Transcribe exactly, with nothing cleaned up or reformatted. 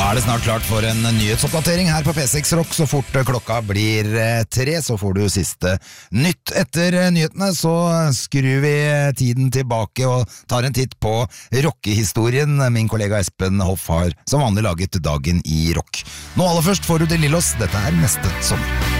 Da er det snart klart for en nyhetsoppdatering her på P seks Rock. Så fort klokka blir tre, så får du siste nytt. Etter nyhetene så skrur vi tiden tilbake og tar en titt på rockehistorien. Min kollega Espen Hoff har som vanlig laget Dagen i rock. Nå aller først får du De Lillos. Dette er neste sommer.